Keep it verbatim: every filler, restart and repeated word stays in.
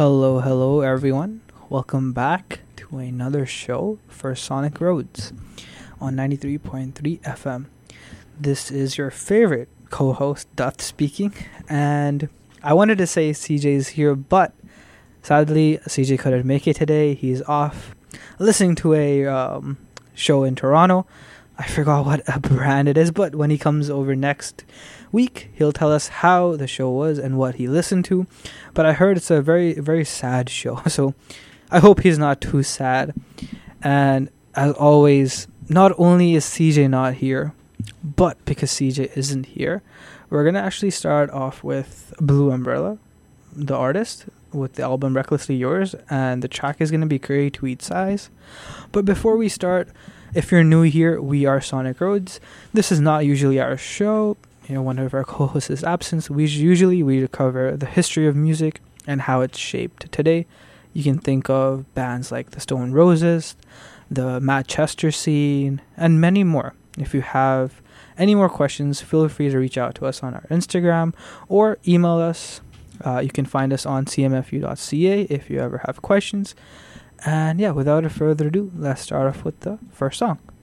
Hello, hello, everyone. Welcome back to another show for Sonic Roads on ninety-three point three F M. This is your favorite co host, Duff, speaking. And I wanted to say C J's here, but sadly, C J couldn't make it today. He's off listening to a um, show in Toronto. I forgot what a brand it is, but when he comes over next week, he'll tell us how the show was and what he listened to. But I heard it's a very, very sad show, so I hope he's not too sad. And as always, not only is C J not here, but because C J isn't here, we're going to actually start off with Blue Umbrella, the artist, with the album Recklessly Yours, and the track is going to be Curry Tweet Size. But before we start, if you're new here, we are Sonic Roads. This is not usually our show. You know, one of our co-hosts is absent. We usually we cover the history of music and how it's shaped today. You can think of bands like the Stone Roses, the Manchester scene, and many more. If you have any more questions, feel free to reach out to us on our Instagram or email us. Uh, you can find us on c m f u dot c a if you ever have questions. And yeah, without further ado, let's start off with the first song.